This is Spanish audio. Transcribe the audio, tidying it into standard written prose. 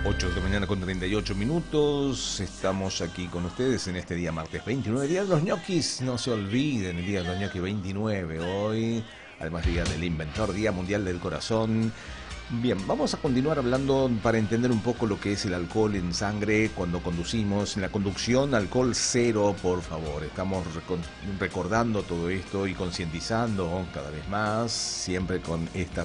8 de la mañana con 38 minutos. Estamos aquí con ustedes en este día martes 29, día de los ñoquis. No se olviden, el día de los ñoquis 29 hoy. Además, día del inventor, día mundial del corazón. Bien, vamos a continuar hablando para entender un poco lo que es el alcohol en sangre cuando conducimos. En la conducción, alcohol cero, por favor. Estamos recordando todo esto y concientizando cada vez más, siempre con esta